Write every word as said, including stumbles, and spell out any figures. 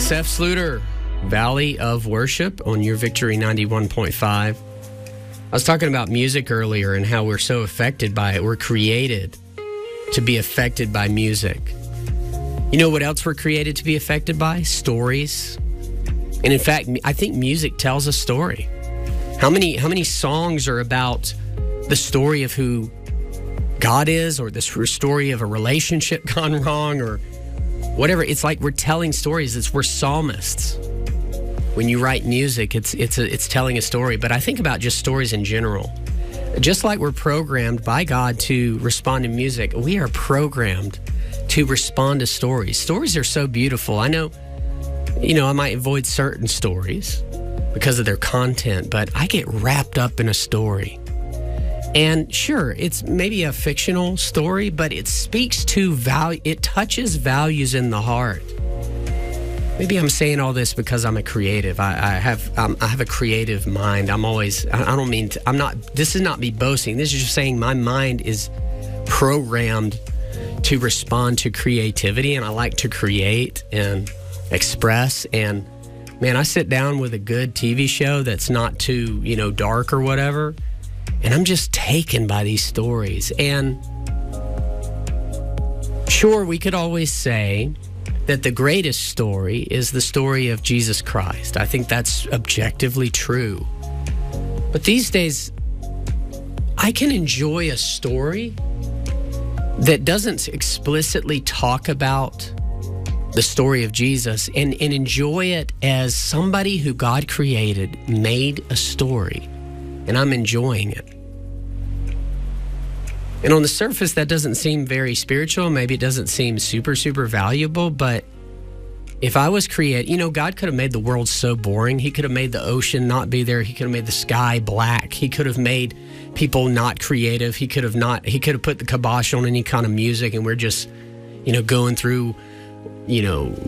Seth Sluter, Valley of Worship on your Victory ninety-one point five. I was talking about music earlier and how we're so affected by it. We're created to be affected by music. You know what else we're created to be affected by? Stories. And in fact, I think music tells a story. How many how many songs are about the story of who God is, or the story of a relationship gone wrong, or whatever? It's like we're telling stories. It's we're psalmists. When you write music, it's it's a, it's telling a story. But I think about just stories in general. Just like we're programmed by God to respond to music, we are programmed to respond to stories. Stories are so beautiful. I know, you know, I might avoid certain stories because of their content, but I get wrapped up in a story. And sure, it's maybe a fictional story, but it speaks to value. It touches values in the heart. Maybe I'm saying all this because I'm a creative. I, I have um, I have a creative mind. I'm always, I, I don't mean, to, I'm not, this is not me boasting. This is just saying my mind is programmed to respond to creativity, and I like to create and express. And man, I sit down with a good T V show that's not too, you know, dark or whatever, and I'm just taken by these stories. And sure, we could always say that the greatest story is the story of Jesus Christ. I think that's objectively true. But these days, I can enjoy a story that doesn't explicitly talk about the story of Jesus and, and enjoy it as somebody who God created made a story, and I'm enjoying it. And on the surface, that doesn't seem very spiritual. Maybe it doesn't seem super, super valuable. But if I was created, you know, God could have made the world so boring. He could have made the ocean not be there. He could have made the sky black. He could have made people not creative. He could have not, he could have put the kibosh on any kind of music, and we're just, you know, going through, you know,